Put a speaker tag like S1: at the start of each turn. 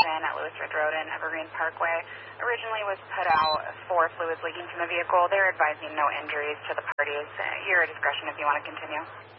S1: Freeman at Lewis Ridge Road and Evergreen Parkway originally was put out for fluids leaking from the vehicle. They're advising no injuries to the parties. Your discretion if you want to continue.